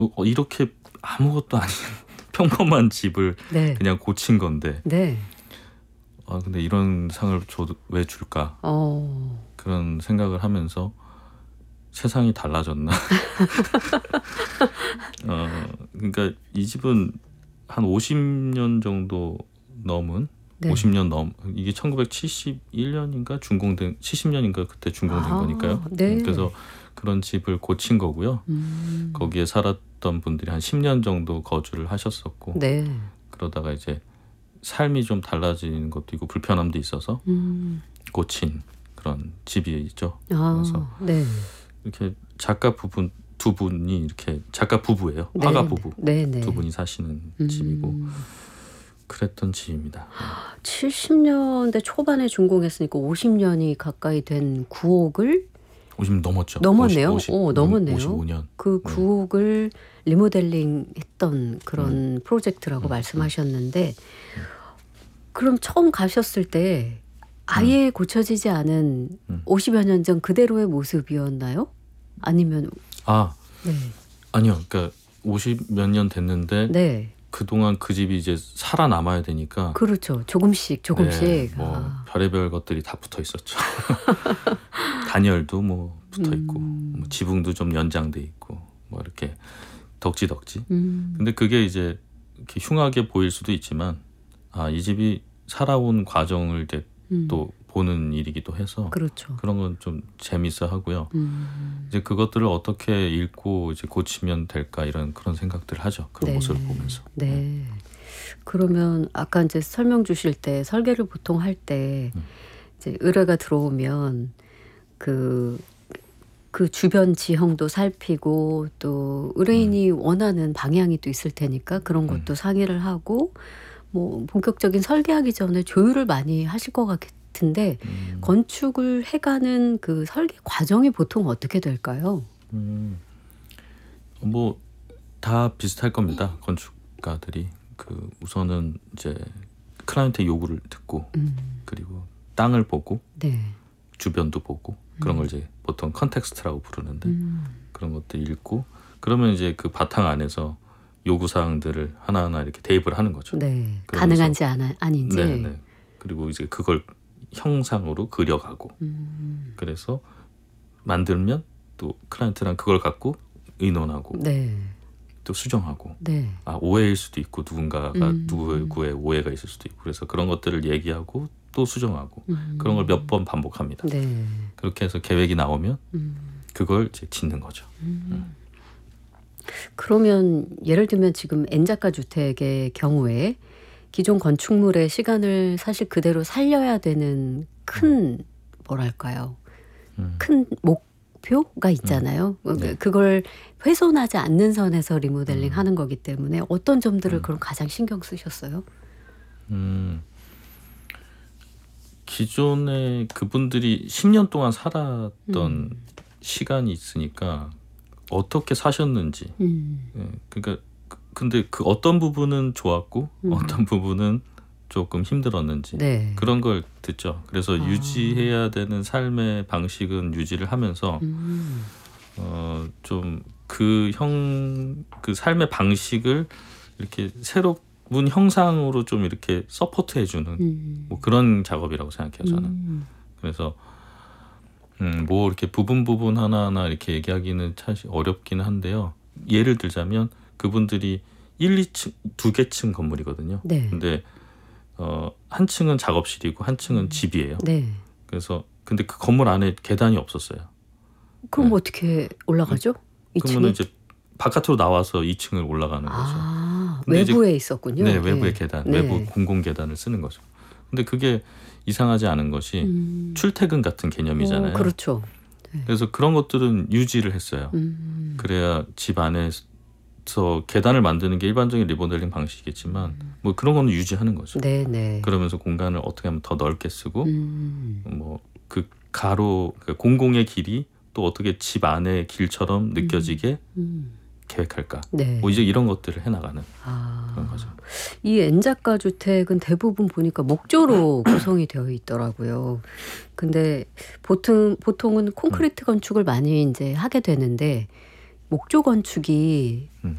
이렇게 아무것도 아닌 평범한 집을 네. 그냥 고친 건데 네. 근데 이런 상을 줘도 왜 줄까? 그런 생각을 하면서 세상이 달라졌나? 그러니까 이 집은 한 50년 정도 넘은 네. 50년 이게 1971년인가 준공된 70년인가 그때 준공된 거니까요. 네. 그래서 그런 집을 고친 거고요. 거기에 살았던 분들이 한 10년 정도 거주를 하셨었고 네. 그러다가 이제 삶이 좀 달라지는 것도 있고 불편함도 있어서 고친 그런 집이죠. 그래서 네. 이렇게 작가 두 분이 이렇게 작가 부부예요. 네. 화가 부부 네. 네. 두 분이 사시는 집이고 그랬던 집입니다. 70년대 초반에 준공했으니까 50년이 가까이 된 9억을 50년 넘었죠. 넘었네요. 50, 넘었네요. 55년. 그 9억을 리모델링 했던 그런 프로젝트라고 말씀하셨는데 그럼 처음 가셨을 때 아예 고쳐지지 않은 50여 년 전 그대로의 모습이었나요? 아니면 네. 아니요. 그러니까 50 몇 년 됐는데 네. 그동안 그 집이 이제 살아남아야 되니까 그렇죠. 조금씩 네, 별의별 것들이 다 붙어 있었죠. 단열도 붙어 있고 지붕도 좀 연장돼 있고 이렇게 덕지덕지. 근데 그게 이제 이렇게 흉하게 보일 수도 있지만 이 집이 살아온 과정을 이제 또 보는 일이기도 해서 그렇죠. 그런 건 좀 재밌어 하고요. 이제 그것들을 어떻게 읽고 이제 고치면 될까 그런 생각들을 하죠. 그런 모습을 보면서. 네. 그러면 아까 이제 설명 주실 때 설계를 보통 할 때 이제 의뢰가 들어오면 그 주변 지형도 살피고 또 의뢰인이 원하는 방향이 또 있을 테니까 그런 것도 상의를 하고 본격적인 설계하기 전에 조율을 많이 하실 것 같은데 건축을 해가는 그 설계 과정이 보통 어떻게 될까요? 다 비슷할 겁니다. 건축가들이 우선은 이제 클라이언트의 요구를 듣고 그리고 땅을 보고 네. 주변도 보고 그런 걸 이제 보통 컨텍스트라고 부르는데 그런 것들 읽고 그러면 이제 그 바탕 안에서 요구 사항들을 하나하나 이렇게 대입을 하는 거죠. 네. 가능한지 아닌지. 네. 그리고 이제 그걸 형상으로 그려가고 그래서 만들면 또 클라이언트랑 그걸 갖고 의논하고 네. 또 수정하고 네. 오해일 수도 있고 누군가가 누구의 오해가 있을 수도 있고 그래서 그런 것들을 얘기하고 또 수정하고 그런 걸 몇 번 반복합니다. 네. 그렇게 해서 계획이 나오면 그걸 이제 짓는 거죠. 그러면 예를 들면 지금 N작가 주택의 경우에 기존 건축물의 시간을 사실 그대로 살려야 되는 큰 뭐랄까요? 큰 목표가 있잖아요. 네. 그걸 훼손하지 않는 선에서 리모델링 하는 거기 때문에 어떤 점들을 그럼 가장 신경 쓰셨어요? 기존에 그분들이 10년 동안 살았던 시간이 있으니까 어떻게 사셨는지 그러니까 근데 그 어떤 부분은 좋았고 어떤 부분은 조금 힘들었는지 네. 그런 걸 듣죠. 그래서 유지해야 되는 삶의 방식은 유지를 하면서 좀 그 삶의 방식을 이렇게 새로운 형상으로 좀 이렇게 서포트해주는 그런 작업이라고 생각해요. 저는. 그래서 이렇게 부분 하나하나 이렇게 얘기하기는 참 어렵기는 한데요. 예를 들자면 그분들이 1, 2층 두 개 층 건물이거든요. 네. 근데 한 층은 작업실이고 한 층은 집이에요. 네. 그래서 근데 그 건물 안에 계단이 없었어요. 그럼 네. 어떻게 올라가죠? 그러면 이제 바깥으로 나와서 2층을 올라가는 거죠. 외부에 있었군요. 네, 외부의 계단, 네. 외부 공공 계단을 쓰는 거죠. 근데 그게 이상하지 않은 것이 출퇴근 같은 개념이잖아요. 그렇죠. 네. 그래서 그런 것들은 유지를 했어요. 그래야 집 안에서 계단을 만드는 게 일반적인 리모델링 방식이겠지만 그런 거는 유지하는 거죠. 네, 네. 그러면서 공간을 어떻게 하면 더 넓게 쓰고 그 가로 공공의 길이 또 어떻게 집 안의 길처럼 느껴지게 계획할까. 네. 이제 이런 것들을 해나가는 그런 거죠. 이 N작가 주택은 대부분 보니까 목조로 구성이 되어 있더라고요. 근데 보통은 콘크리트 건축을 많이 이제 하게 되는데 목조 건축이